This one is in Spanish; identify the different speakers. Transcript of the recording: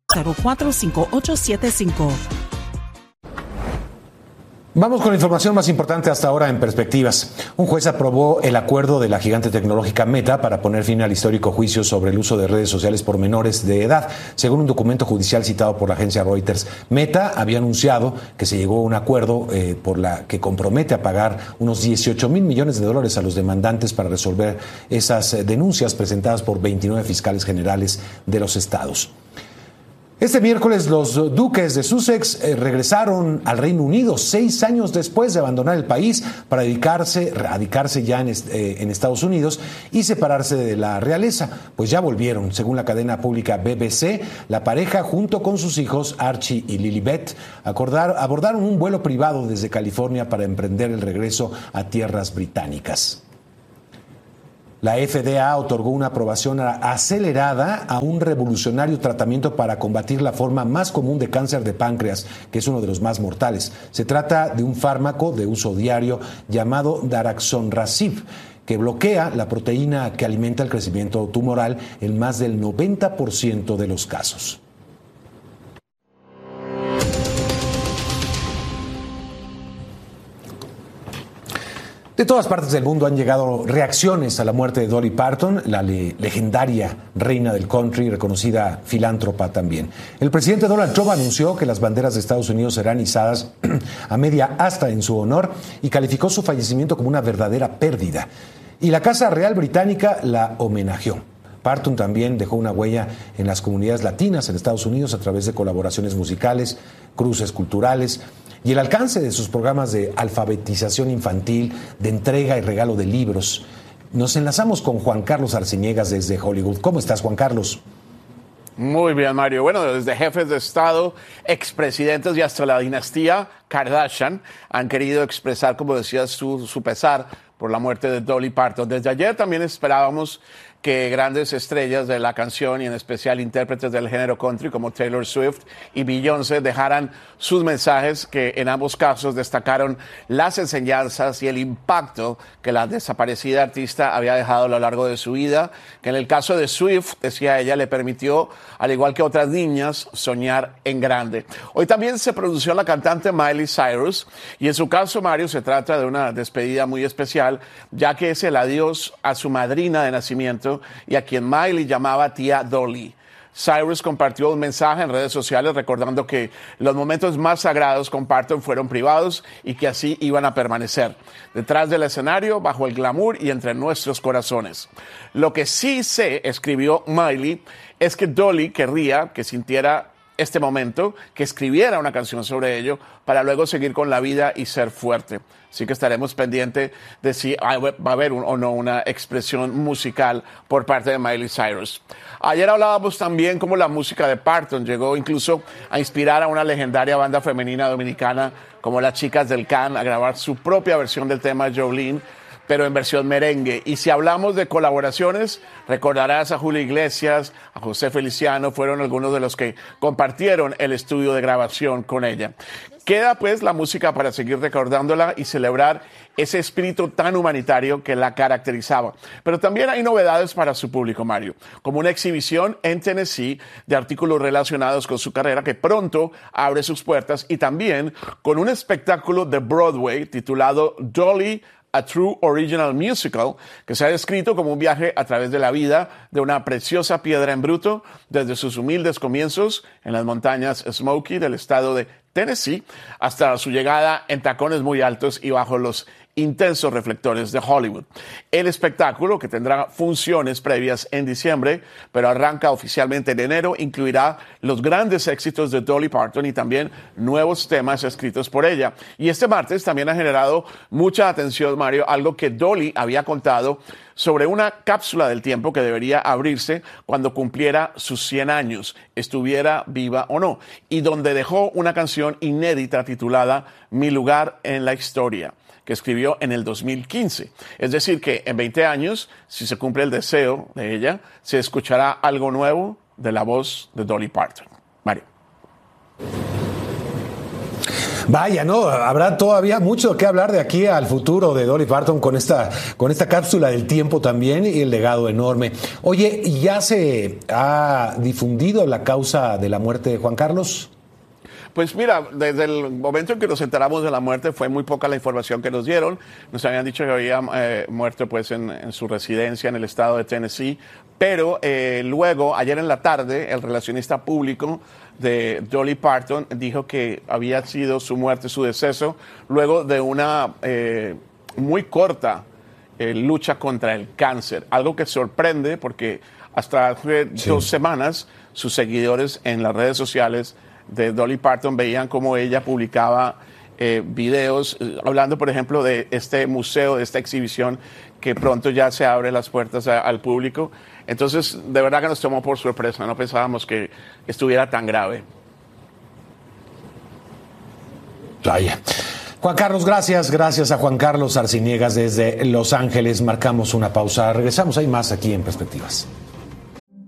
Speaker 1: 045875.
Speaker 2: Vamos con la información más importante hasta ahora en Perspectivas. Un juez aprobó el acuerdo de la gigante tecnológica Meta para poner fin al histórico juicio sobre el uso de redes sociales por menores de edad. Según un documento judicial citado por la agencia Reuters, Meta había anunciado que se llegó a un acuerdo por la que compromete a pagar unos $18 mil millones a los demandantes para resolver esas denuncias presentadas por 29 fiscales generales de los estados. Este miércoles los duques de Sussex regresaron al Reino Unido 6 años después de abandonar el país para radicarse ya en Estados Unidos y separarse de la realeza. Pues ya volvieron. Según la cadena pública BBC, la pareja junto con sus hijos Archie y Lilibet abordaron un vuelo privado desde California para emprender el regreso a tierras británicas. La FDA otorgó una aprobación acelerada a un revolucionario tratamiento para combatir la forma más común de cáncer de páncreas, que es uno de los más mortales. Se trata de un fármaco de uso diario llamado daraxonrasib, que bloquea la proteína que alimenta el crecimiento tumoral en más del 90% de los casos. De todas partes del mundo han llegado reacciones a la muerte de Dolly Parton, la legendaria reina del country, reconocida filántropa también. El presidente Donald Trump anunció que las banderas de Estados Unidos serán izadas a media asta en su honor y calificó su fallecimiento como una verdadera pérdida. Y la Casa Real Británica la homenajeó. Parton también dejó una huella en las comunidades latinas en Estados Unidos a través de colaboraciones musicales, cruces culturales y el alcance de sus programas de alfabetización infantil, de entrega y regalo de libros. Nos enlazamos con Juan Carlos Arciniegas desde Hollywood. ¿Cómo estás, Juan Carlos?
Speaker 3: Muy bien, Mario. Bueno, desde jefes de Estado, expresidentes y hasta la dinastía Kardashian han querido expresar, como decías, su pesar por la muerte de Dolly Parton. Desde ayer también esperábamos que grandes estrellas de la canción y en especial intérpretes del género country como Taylor Swift y Beyoncé dejaran sus mensajes que en ambos casos destacaron las enseñanzas y el impacto que la desaparecida artista había dejado a lo largo de su vida, que en el caso de Swift, decía ella, le permitió, al igual que otras niñas, soñar en grande. Hoy también se pronunció la cantante Miley Cyrus y en su caso, Mario, se trata de una despedida muy especial, ya que es el adiós a su madrina de nacimiento y a quien Miley llamaba tía Dolly. Cyrus compartió un mensaje en redes sociales recordando que los momentos más sagrados con Parton fueron privados y que así iban a permanecer, detrás del escenario, bajo el glamour y entre nuestros corazones. Lo que sí sé, escribió Miley, es que Dolly querría que sintiera este momento, que escribiera una canción sobre ello para luego seguir con la vida y ser fuerte. Así que estaremos pendientes de si va a haber o no una expresión musical por parte de Miley Cyrus. Ayer hablábamos también cómo la música de Parton llegó incluso a inspirar a una legendaria banda femenina dominicana como las Chicas del Can a grabar su propia versión del tema Jolene, pero en versión merengue. Y si hablamos de colaboraciones, recordarás a Julio Iglesias, a José Feliciano, fueron algunos de los que compartieron el estudio de grabación con ella. Queda pues la música para seguir recordándola y celebrar ese espíritu tan humanitario que la caracterizaba. Pero también hay novedades para su público, Mario, como una exhibición en Tennessee de artículos relacionados con su carrera que pronto abre sus puertas y también con un espectáculo de Broadway titulado Dolly, A True Original Musical, que se ha descrito como un viaje a través de la vida de una preciosa piedra en bruto desde sus humildes comienzos en las montañas Smoky del estado de Tennessee hasta su llegada en tacones muy altos y bajo los intensos reflectores de Hollywood. El espectáculo, que tendrá funciones previas en diciembre, pero arranca oficialmente en enero, incluirá los grandes éxitos de Dolly Parton y también nuevos temas escritos por ella. Y este martes también ha generado mucha atención, Mario, algo que Dolly había contado sobre una cápsula del tiempo que debería abrirse cuando cumpliera sus 100 años, estuviera viva o no, y donde dejó una canción inédita titulada Mi lugar en la historia, que escribió en el 2015. Es decir, que en 20 años, si se cumple el deseo de ella, se escuchará algo nuevo de la voz de Dolly Parton. Mario.
Speaker 2: Vaya, ¿no? Habrá todavía mucho que hablar de aquí al futuro de Dolly Parton con esta cápsula del tiempo también y el legado enorme. Oye, ¿ya se ha difundido la causa de la muerte de Juan Carlos?
Speaker 3: Pues mira, desde el momento en que nos enteramos de la muerte fue muy poca la información que nos dieron. Nos habían dicho que había muerto pues en su residencia en el estado de Tennessee, pero luego, ayer en la tarde, el relacionista público de Dolly Parton dijo que había sido su muerte, su deceso, luego de una muy corta lucha contra el cáncer. Algo que sorprende porque hasta hace 2 semanas sus seguidores en las redes sociales de Dolly Parton veían cómo ella publicaba videos hablando, por ejemplo, de este museo, de esta exhibición que pronto ya se abre las puertas al público. Entonces, de verdad que nos tomó por sorpresa, no pensábamos que estuviera tan grave.
Speaker 2: Vaya. Juan Carlos, gracias a Juan Carlos Arciniegas desde Los Ángeles. Marcamos una pausa, regresamos, hay más aquí en Perspectivas.